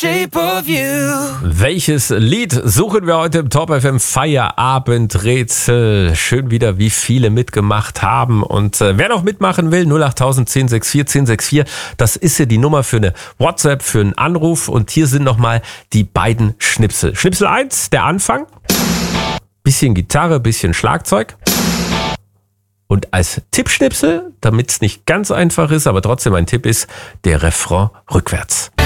Shape of You. Welches Lied suchen wir heute im Top FM Feierabendrätsel? Schön wieder, wie viele mitgemacht haben. Und wer noch mitmachen will, 08000 1064 1064, das ist ja die Nummer für eine WhatsApp, für einen Anruf. Und hier sind nochmal die beiden Schnipsel. Schnipsel 1, der Anfang. Bisschen Gitarre, bisschen Schlagzeug. Und als Tippschnipsel, damit es nicht ganz einfach ist, aber trotzdem ein Tipp ist, der Refrain rückwärts.